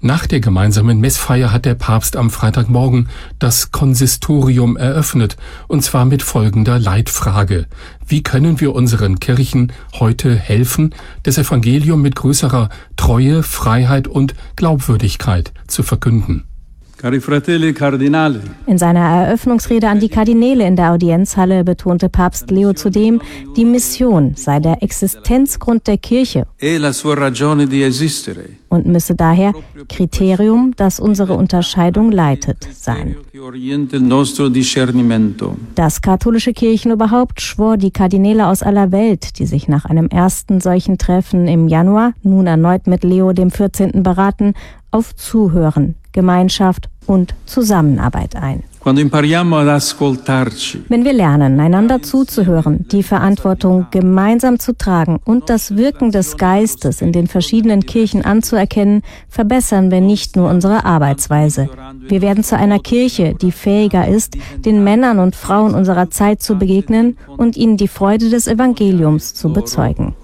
Nach der gemeinsamen Messfeier hat der Papst am Freitagmorgen das Konsistorium eröffnet, und zwar mit folgender Leitfrage: Wie können wir unseren Kirchen heute helfen, das Evangelium mit größerer Treue, Freiheit und Glaubwürdigkeit zu verkünden? In seiner Eröffnungsrede an die Kardinäle in der Audienzhalle betonte Papst Leo zudem, die Mission sei der Existenzgrund der Kirche und müsse daher Kriterium, das unsere Unterscheidung leitet, sein. Das katholische Kirchenoberhaupt schwor die Kardinäle aus aller Welt, die sich nach einem ersten solchen Treffen im Januar nun erneut mit Leo XIV. Beraten, auf Zuhören, Gemeinschaft und Zusammenarbeit ein. Wenn wir lernen, einander zuzuhören, die Verantwortung gemeinsam zu tragen und das Wirken des Geistes in den verschiedenen Kirchen anzuerkennen, verbessern wir nicht nur unsere Arbeitsweise. Wir werden zu einer Kirche, die fähiger ist, den Männern und Frauen unserer Zeit zu begegnen und ihnen die Freude des Evangeliums zu bezeugen.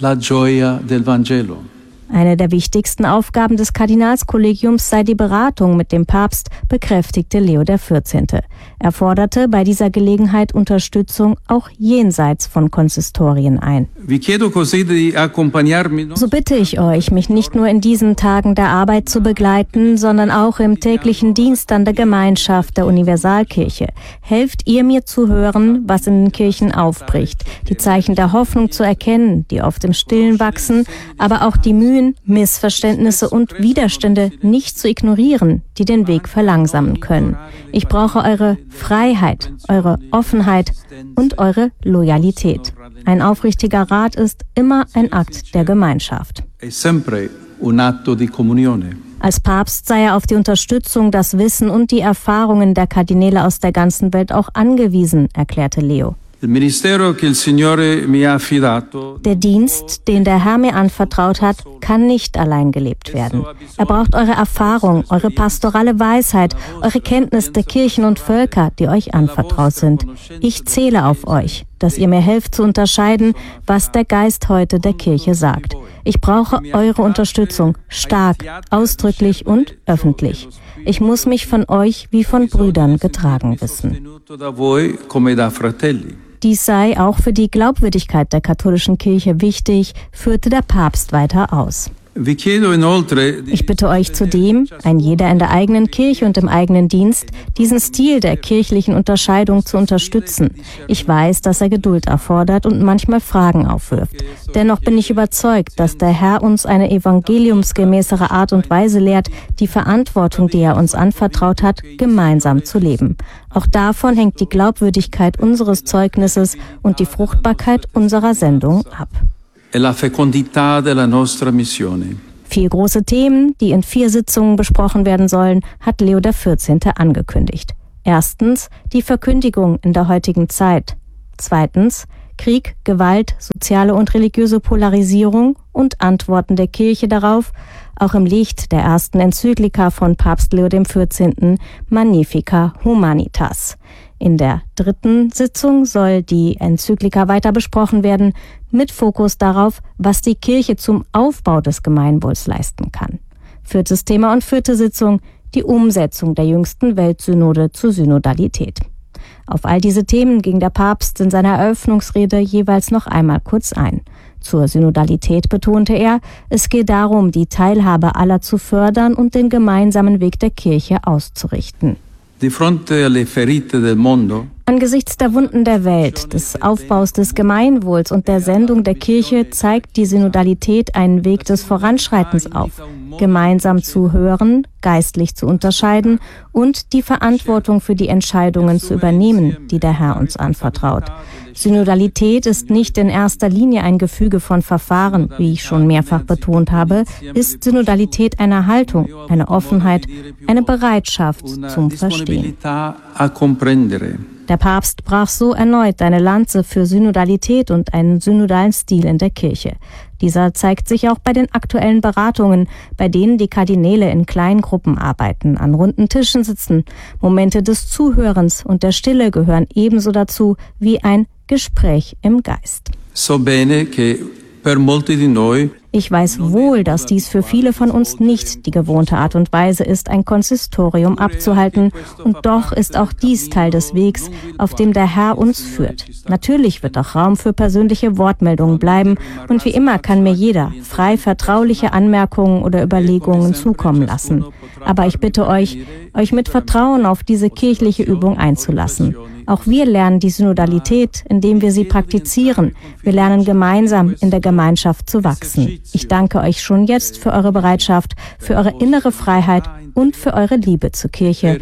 Eine der wichtigsten Aufgaben des Kardinalskollegiums sei die Beratung mit dem Papst, bekräftigte Leo XIV. Er forderte bei dieser Gelegenheit Unterstützung auch jenseits von Konsistorien ein. So bitte ich euch, mich nicht nur in diesen Tagen der Arbeit zu begleiten, sondern auch im täglichen Dienst an der Gemeinschaft der Universalkirche. Helft ihr mir zu hören, was in den Kirchen aufbricht, die Zeichen der Hoffnung zu erkennen, die oft im Stillen wachsen, aber auch die Mühen, Missverständnisse und Widerstände nicht zu ignorieren, die den Weg verlangsamen können. Ich brauche eure Freiheit, eure Offenheit und eure Loyalität. Ein aufrichtiger Rat ist immer ein Akt der Gemeinschaft. Als Papst sei er auf die Unterstützung, das Wissen und die Erfahrungen der Kardinäle aus der ganzen Welt auch angewiesen, erklärte Leo. Der Dienst, den der Herr mir anvertraut hat, kann nicht allein gelebt werden. Er braucht eure Erfahrung, eure pastorale Weisheit, eure Kenntnis der Kirchen und Völker, die euch anvertraut sind. Ich zähle auf euch, dass ihr mir helft zu unterscheiden, was der Geist heute der Kirche sagt. Ich brauche eure Unterstützung, stark, ausdrücklich und öffentlich. Ich muss mich von euch wie von Brüdern getragen wissen. Dies sei auch für die Glaubwürdigkeit der katholischen Kirche wichtig, führte der Papst weiter aus. Ich bitte euch zudem, ein jeder in der eigenen Kirche und im eigenen Dienst, diesen Stil der kirchlichen Unterscheidung zu unterstützen. Ich weiß, dass er Geduld erfordert und manchmal Fragen aufwirft. Dennoch bin ich überzeugt, dass der Herr uns eine evangeliumsgemäßere Art und Weise lehrt, die Verantwortung, die er uns anvertraut hat, gemeinsam zu leben. Auch davon hängt die Glaubwürdigkeit unseres Zeugnisses und die Fruchtbarkeit unserer Sendung ab. 4 große Themen, die in 4 Sitzungen besprochen werden sollen, hat Leo XIV. Angekündigt. Erstens die Verkündigung in der heutigen Zeit. Zweitens Krieg, Gewalt, soziale und religiöse Polarisierung und Antworten der Kirche darauf, auch im Licht der ersten Enzyklika von Papst Leo XIV. Magnificat Humanitas. In der 3. Sitzung soll die Enzyklika weiter besprochen werden, mit Fokus darauf, was die Kirche zum Aufbau des Gemeinwohls leisten kann. 4. Thema und 4. Sitzung, die Umsetzung der jüngsten Weltsynode zur Synodalität. Auf all diese Themen ging der Papst in seiner Eröffnungsrede jeweils noch einmal kurz ein. Zur Synodalität betonte er, es gehe darum, die Teilhabe aller zu fördern und den gemeinsamen Weg der Kirche auszurichten. Angesichts der Wunden der Welt, des Aufbaus des Gemeinwohls und der Sendung der Kirche zeigt die Synodalität einen Weg des Voranschreitens auf, gemeinsam zu hören, geistlich zu unterscheiden und die Verantwortung für die Entscheidungen zu übernehmen, die der Herr uns anvertraut. Synodalität ist nicht in erster Linie ein Gefüge von Verfahren, wie ich schon mehrfach betont habe, ist Synodalität eine Haltung, eine Offenheit, eine Bereitschaft zum Verstehen. Der Papst brach so erneut eine Lanze für Synodalität und einen synodalen Stil in der Kirche. Dieser zeigt sich auch bei den aktuellen Beratungen, bei denen die Kardinäle in kleinen Gruppen arbeiten, an runden Tischen sitzen. Momente des Zuhörens und der Stille gehören ebenso dazu wie ein Gespräch im Geist. Ich weiß wohl, dass dies für viele von uns nicht die gewohnte Art und Weise ist, ein Konsistorium abzuhalten. Und doch ist auch dies Teil des Wegs, auf dem der Herr uns führt. Natürlich wird auch Raum für persönliche Wortmeldungen bleiben. Und wie immer kann mir jeder frei vertrauliche Anmerkungen oder Überlegungen zukommen lassen. Aber ich bitte euch mit Vertrauen auf diese kirchliche Übung einzulassen. Auch wir lernen die Synodalität, indem wir sie praktizieren. Wir lernen gemeinsam in der Gemeinschaft zu wachsen. Ich danke euch schon jetzt für eure Bereitschaft, für eure innere Freiheit und für eure Liebe zur Kirche.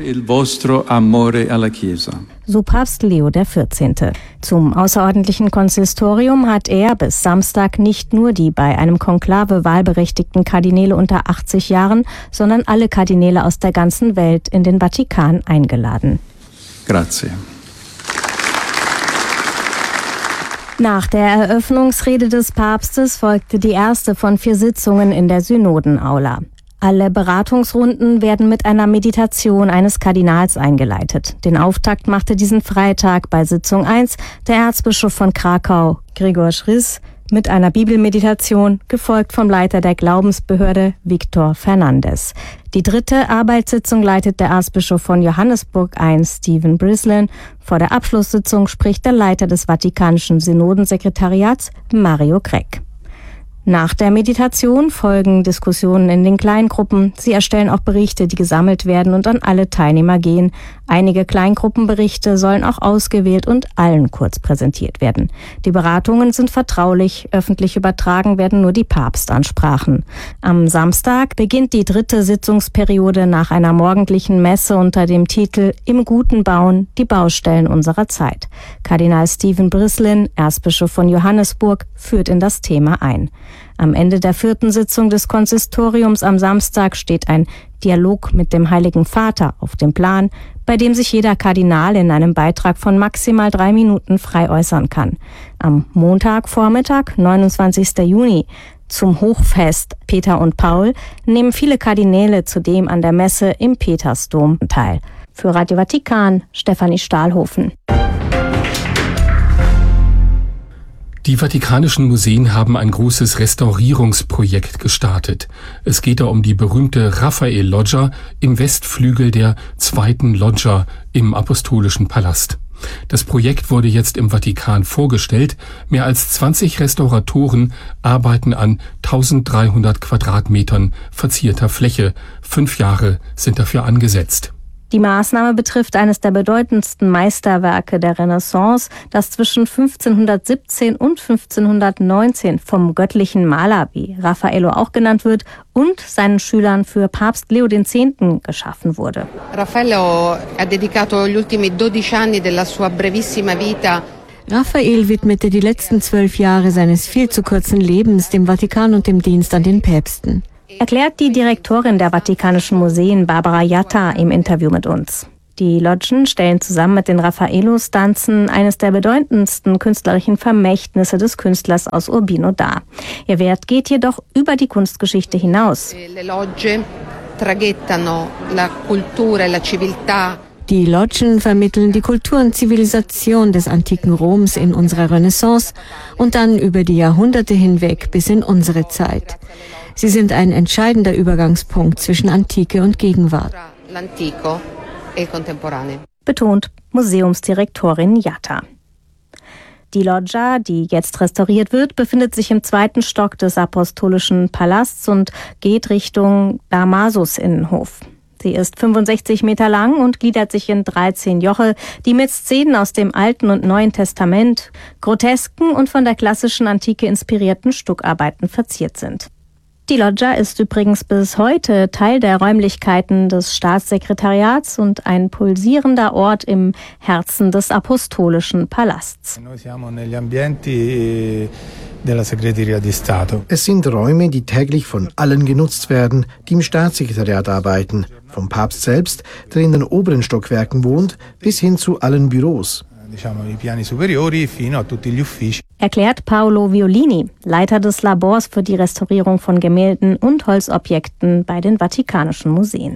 So Papst Leo XIV. Zum außerordentlichen Konsistorium hat er bis Samstag nicht nur die bei einem Konklave wahlberechtigten Kardinäle unter 80 Jahren, sondern alle Kardinäle aus der ganzen Welt in den Vatikan eingeladen. Grazie. Nach der Eröffnungsrede des Papstes folgte die erste von 4 Sitzungen in der Synodenaula. Alle Beratungsrunden werden mit einer Meditation eines Kardinals eingeleitet. Den Auftakt machte diesen Freitag bei Sitzung 1 der Erzbischof von Krakau, Gregor Schriss, mit einer Bibelmeditation, gefolgt vom Leiter der Glaubensbehörde, Viktor Fernandes. Die 3. Arbeitssitzung leitet der Erzbischof von Johannesburg ein, Stephen Brislin. Vor der Abschlusssitzung spricht der Leiter des Vatikanischen Synodensekretariats, Mario Gregg. Nach der Meditation folgen Diskussionen in den Kleingruppen. Sie erstellen auch Berichte, die gesammelt werden und an alle Teilnehmer gehen. Einige Kleingruppenberichte sollen auch ausgewählt und allen kurz präsentiert werden. Die Beratungen sind vertraulich, öffentlich übertragen werden nur die Papstansprachen. Am Samstag beginnt die 3. Sitzungsperiode nach einer morgendlichen Messe unter dem Titel »Im Guten Bauen, die Baustellen unserer Zeit«. Kardinal Stephen Brislin, Erzbischof von Johannesburg, führt in das Thema ein. Am Ende der 4. Sitzung des Konsistoriums am Samstag steht ein Dialog mit dem Heiligen Vater auf dem Plan, bei dem sich jeder Kardinal in einem Beitrag von maximal 3 Minuten frei äußern kann. Am Montagvormittag, 29. Juni, zum Hochfest Peter und Paul, nehmen viele Kardinäle zudem an der Messe im Petersdom teil. Für Radio Vatikan, Stefanie Stahlhofen. Die Vatikanischen Museen haben ein großes Restaurierungsprojekt gestartet. Es geht da um die berühmte Raphael-Loggia im Westflügel der 2. Loggia im Apostolischen Palast. Das Projekt wurde jetzt im Vatikan vorgestellt. Mehr als 20 Restauratoren arbeiten an 1300 Quadratmetern verzierter Fläche. 5 Jahre sind dafür angesetzt. Die Maßnahme betrifft eines der bedeutendsten Meisterwerke der Renaissance, das zwischen 1517 und 1519 vom göttlichen Maler, wie Raffaello auch genannt wird, und seinen Schülern für Papst Leo X. geschaffen wurde. Raffaello ha dedicato gli ultimi 12 anni della sua brevissima vita. Raphael widmete die letzten 12 Jahre seines viel zu kurzen Lebens dem Vatikan und dem Dienst an den Päpsten. Erklärt die Direktorin der Vatikanischen Museen, Barbara Jatta, im Interview mit uns. Die Loggen stellen zusammen mit den Raffaello-Stanzen eines der bedeutendsten künstlerischen Vermächtnisse des Künstlers aus Urbino dar. Ihr Wert geht jedoch über die Kunstgeschichte hinaus. Le logge traghettano la cultura e la civiltà. Die Loggen vermitteln die Kultur und Zivilisation des antiken Roms in unserer Renaissance und dann über die Jahrhunderte hinweg bis in unsere Zeit. Sie sind ein entscheidender Übergangspunkt zwischen Antike und Gegenwart. Betont Museumsdirektorin Jatta. Die Loggia, die jetzt restauriert wird, befindet sich im 2. Stock des Apostolischen Palasts und geht Richtung Damasus-Innenhof. Sie ist 65 Meter lang und gliedert sich in 13 Joche, die mit Szenen aus dem Alten und Neuen Testament, grotesken und von der klassischen Antike inspirierten Stuckarbeiten verziert sind. Die Loggia ist übrigens bis heute Teil der Räumlichkeiten des Staatssekretariats und ein pulsierender Ort im Herzen des Apostolischen Palasts. Es sind Räume, die täglich von allen genutzt werden, die im Staatssekretariat arbeiten. Vom Papst selbst, der in den oberen Stockwerken wohnt, bis hin zu allen Büros. erklärt Paolo Violini, Leiter des Labors für die Restaurierung von Gemälden und Holzobjekten bei den Vatikanischen Museen.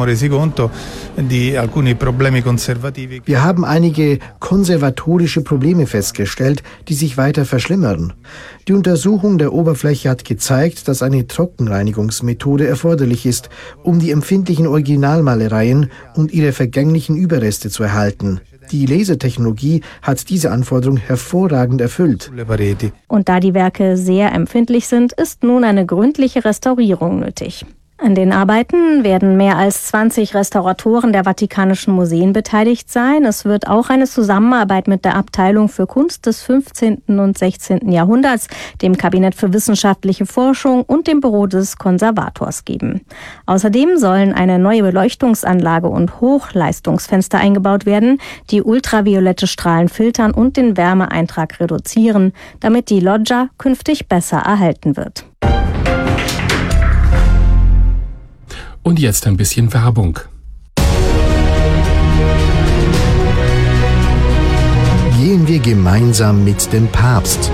Wir haben einige konservatorische Probleme festgestellt, die sich weiter verschlimmern. Die Untersuchung der Oberfläche hat gezeigt, dass eine Trockenreinigungsmethode erforderlich ist, um die empfindlichen Originalmalereien und ihre vergänglichen Überreste zu erhalten. Die Lasertechnologie hat diese Anforderung hervorragend erfüllt. Und da die Werke sehr empfindlich sind, ist nun eine gründliche Restaurierung nötig. An den Arbeiten werden mehr als 20 Restauratoren der Vatikanischen Museen beteiligt sein. Es wird auch eine Zusammenarbeit mit der Abteilung für Kunst des 15. und 16. Jahrhunderts, dem Kabinett für wissenschaftliche Forschung und dem Büro des Konservators geben. Außerdem sollen eine neue Beleuchtungsanlage und Hochleistungsfenster eingebaut werden, die ultraviolette Strahlen filtern und den Wärmeeintrag reduzieren, damit die Loggia künftig besser erhalten wird. Und jetzt ein bisschen Werbung. Gehen wir gemeinsam mit dem Papst.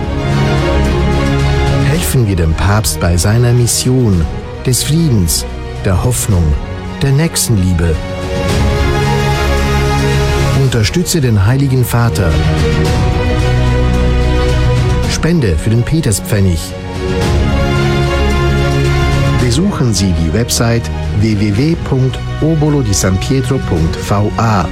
Helfen wir dem Papst bei seiner Mission des Friedens, der Hoffnung, der Nächstenliebe. Unterstütze den Heiligen Vater. Spende für den Peterspfennig. Besuchen Sie die Website www.obolodisanpietro.va.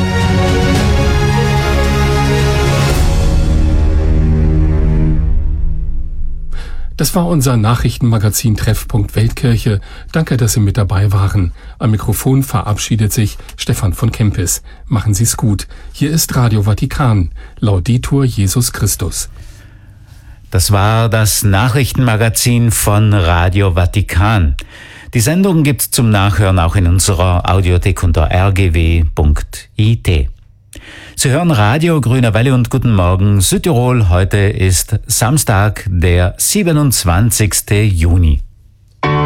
Das war unser Nachrichtenmagazin Treffpunkt Weltkirche. Danke, dass Sie mit dabei waren. Am Mikrofon verabschiedet sich Stefan von Kempis. Machen Sie es gut. Hier ist Radio Vatikan. Laudetur Jesus Christus. Das war das Nachrichtenmagazin von Radio Vatikan. Die Sendung gibt's zum Nachhören auch in unserer Audiothek unter rgw.it. Sie hören Radio Grüne Welle und Guten Morgen Südtirol. Heute ist Samstag, der 27. Juni.